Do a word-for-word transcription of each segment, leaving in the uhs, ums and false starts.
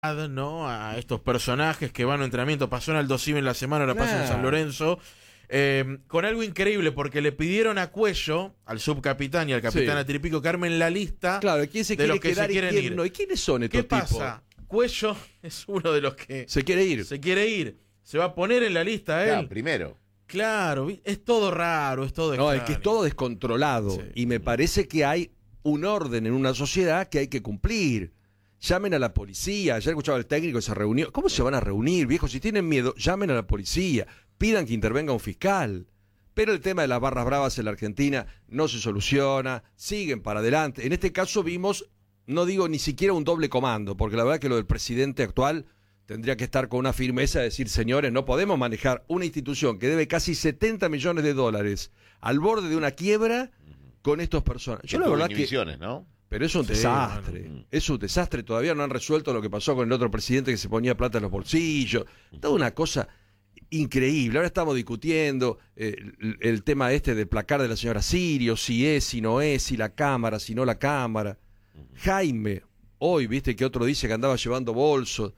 ¿no? A estos personajes que van a un entrenamiento. Pasó en Aldo Civi en la semana, ahora pasa en San Lorenzo. Eh, con algo increíble, porque le pidieron a Cuello, al subcapitán y al capitán Sí. Atripico, que armen la lista Claro, ¿quién se de los quiere que se quedar y quieren quién ir. no? ¿Y quiénes son estos ¿Qué tipos? pasa? Cuello es uno de los que Se quiere ir. se quiere ir. Se va a poner en la lista él. Claro, primero. Claro, vi- es todo raro, es todo No, es extraño. que es todo descontrolado. Sí. Y me parece que hay un orden en una sociedad que hay que cumplir. Llamen a la policía. Ayer escuchaba al técnico que se reunió. ¿Cómo se van a reunir, viejos? Si tienen miedo, llamen a la policía. Pidan que intervenga un fiscal. Pero el tema de las barras bravas en la Argentina no se soluciona. Siguen para adelante. En este caso vimos, no digo ni siquiera un doble comando, porque la verdad que lo del presidente actual tendría que estar con una firmeza de decir, señores, no podemos manejar una institución que debe casi setenta millones de dólares al borde de una quiebra con estos personas. Yo la Tuvo verdad que... inhibiciones, ¿no? Pero es un Sí, desastre, bueno. es un desastre. Todavía no han resuelto lo que pasó con el otro presidente que se ponía plata en los bolsillos. Toda una cosa increíble. Ahora estamos discutiendo eh, el, el tema este del placar de la señora Sirio, si es, si no es, si la cámara, si no la cámara. Jaime, hoy, viste que otro dice que andaba llevando bolsos.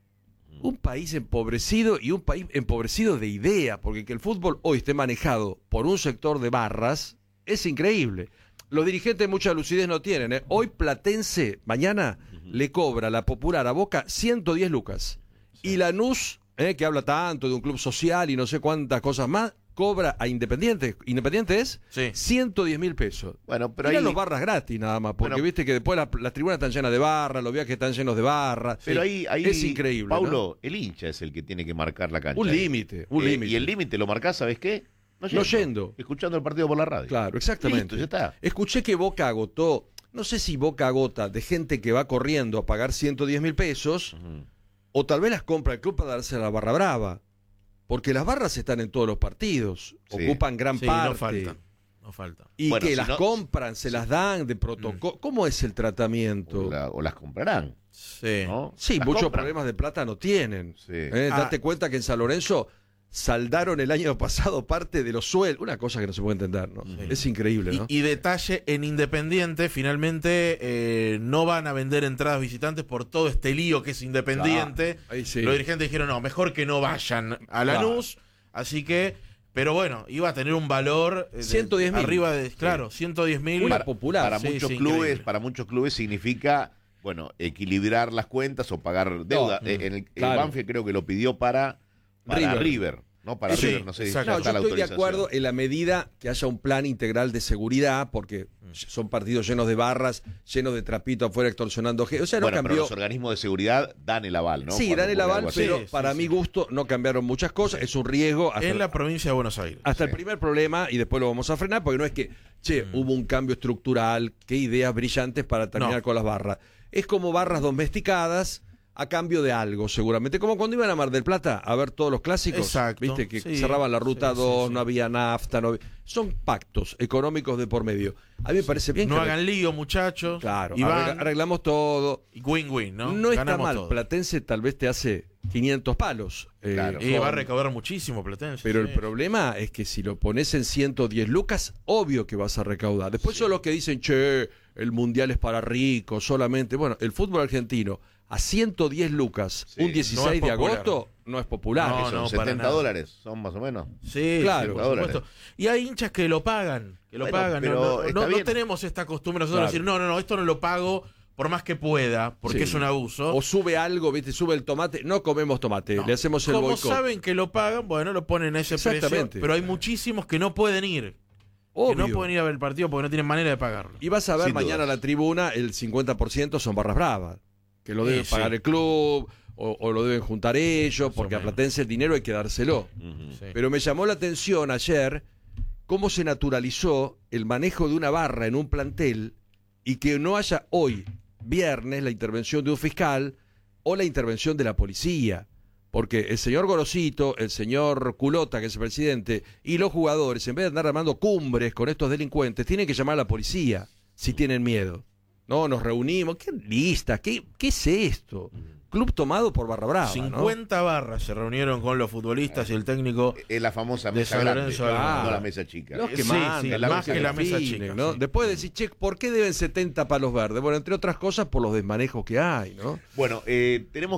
Un país empobrecido y un país empobrecido de idea, porque que el fútbol hoy esté manejado por un sector de barras es increíble. Los dirigentes mucha lucidez no tienen. ¿eh? Hoy Platense, mañana, uh-huh. le cobra la Popular a Boca ciento diez lucas. Sí. Y Lanús, eh, que habla tanto de un club social y no sé cuántas cosas más, cobra a Independiente. ¿Independiente es? Sí. ciento diez mil pesos. Bueno, pero Mirá ahí... los barras gratis nada más, porque Bueno, viste que después la, las tribunas están llenas de barras, los viajes están llenos de barras. Pero Sí. ahí, ahí, es increíble. Paulo, ¿no? el hincha es el que tiene que marcar la cancha. Un ahí. límite, un Eh, límite. Y el límite lo marcás, ¿sabes qué? No yendo, No yendo. Escuchando el partido por la radio. Claro, exactamente. Listo, ya está. Escuché que Boca agotó, no sé si Boca agota de gente que va corriendo a pagar ciento diez mil pesos, Uh-huh. o tal vez las compra el club para darse a la barra brava. Porque las barras están en todos los partidos, Sí. ocupan gran Sí, parte. no falta. No falta. Y Bueno, que si las no- compran, se las dan de protocolo. Mm. ¿Cómo es el tratamiento? O, la- o las comprarán. Sí. ¿no? Sí, Las muchos compran. problemas de plata no tienen. Sí. Eh, Ah. Date cuenta que en San Lorenzo saldaron el año pasado parte de los sueldos. Una cosa que no se puede entender, ¿no? Sí. Es increíble, ¿no? Y, y detalle, en Independiente finalmente eh, no van a vender entradas visitantes por todo este lío que es Independiente. Claro, ahí sí. Los dirigentes dijeron, no, mejor que no vayan a Lanús. Así que, pero bueno, iba a tener un valor eh, de- ciento diez mil. arriba de, claro, ciento diez mil. Muy para, popular. Para Sí, muchos sí, clubes, increíble. para muchos clubes significa, bueno, equilibrar las cuentas o pagar deuda. No, Eh, en el, claro. el Banfield creo que lo pidió para, para River. River. ¿no? Para Sí, River, no sé si exacto. ya No, está yo la estoy de autorización. acuerdo en la medida que haya un plan integral de seguridad, porque son partidos llenos de barras, llenos de trapitos afuera extorsionando gente. O sea, no Bueno, pero cambió. los organismos de seguridad dan el aval, ¿no? Sí, Cuando dan el ocurre aval, algo así. pero Sí, sí, para sí. mi gusto no cambiaron muchas cosas. Es un riesgo hasta, En la provincia de Buenos Aires. hasta Sí. el primer problema y después lo vamos a frenar, porque no es que, che, Mm. hubo un cambio estructural, qué ideas brillantes para terminar No. con las barras. Es como barras domesticadas a cambio de algo, seguramente. Como cuando iban a Mar del Plata a ver todos los clásicos. Exacto. Viste que Sí, cerraban la ruta sí, dos, sí, sí. no había nafta, no había... Son pactos económicos de por medio. A mí me parece bien No que... hagan lío, muchachos. Claro, y van, arregla- arreglamos todo. y win-win, ¿no? No, está Ganamos mal. todo. Platense tal vez te hace quinientos palos. eh, Claro. Y con- va a recaudar muchísimo Platense. Pero sí. el problema es que si lo pones en ciento diez lucas, obvio que vas a recaudar. Después Sí. son los que dicen, che, el mundial es para ricos solamente. Bueno, el fútbol argentino a ciento diez lucas, Sí, un dieciséis no de es popular. agosto, no es popular. No, Son no, para setenta nada. dólares, son más o menos. Sí, Claro. sí, por Dólares. supuesto. Y hay hinchas que lo pagan, que lo Bueno, pagan. pero No, no, está no- no bien. tenemos esta costumbre nosotros de Claro. decir, no, no, no, esto no lo pago por más que pueda, porque Sí. es un abuso. O sube algo, ¿viste? Sube el tomate. No comemos tomate, No. le hacemos el Como boicot. saben que lo pagan, bueno, lo ponen a ese precio. Exactamente. Pero hay muchísimos que no pueden ir. Obvio. Que no pueden ir a ver el partido porque no tienen manera de pagarlo. Y vas a ver Sin mañana dudas. la tribuna, el cincuenta por ciento son barras bravas, que lo Sí, deben sí. pagar el club o, o lo deben juntar ellos, porque a menos. Platense el dinero hay que dárselo. Ujú. Sí. Pero me llamó la atención ayer cómo se naturalizó el manejo de una barra en un plantel y que no haya hoy, viernes, la intervención de un fiscal o la intervención de la policía. Porque el señor Gorosito, el señor Culota, que es el presidente, y los jugadores, en vez de andar armando cumbres con estos delincuentes, tienen que llamar a la policía si tienen miedo. No, nos reunimos. ¿Qué lista? ¿Qué, qué es esto? club tomado por barra brava, cincuenta ¿no? barras se reunieron con los futbolistas y el técnico. Es la famosa de mesa San grande, Lorenzo, no claro. la mesa chica. Los que Sí, mandan, sí, los más que la mesa definen, chica, ¿no? sí. Después decir, che, ¿por qué deben setenta palos verdes? Bueno, entre otras cosas, por los desmanejos que hay, ¿no? Bueno, eh, tenemos